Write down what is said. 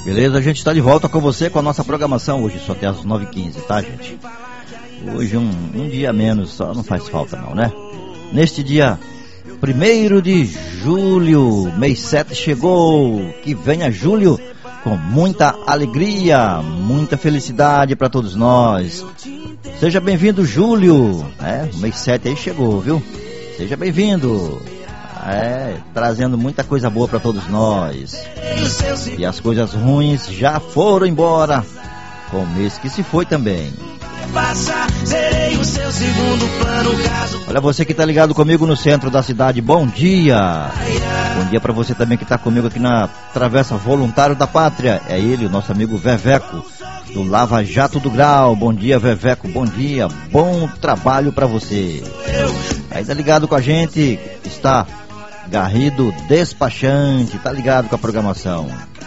Beleza, a gente está de volta com você com a nossa programação hoje, só até às 9h15, tá, gente? Hoje um dia menos, só não faz falta não, né? Neste dia 1º de julho, mês 7 chegou, que venha julho com muita alegria, muita felicidade para todos nós. Seja bem-vindo, Júlio, o mês 7 aí chegou, viu? Seja bem-vindo, trazendo muita coisa boa para todos nós. E as coisas ruins já foram embora, com o mês que se foi também. Olha, você que tá ligado comigo no centro da cidade, bom dia. Bom dia pra você também que tá comigo aqui na Travessa Voluntário da Pátria. É ele, o nosso amigo Veveco, do Lava Jato do Grau. Bom dia, Veveco, bom dia, bom trabalho pra você. Aí tá ligado com a gente, está Garrido Despachante, tá ligado com a programação.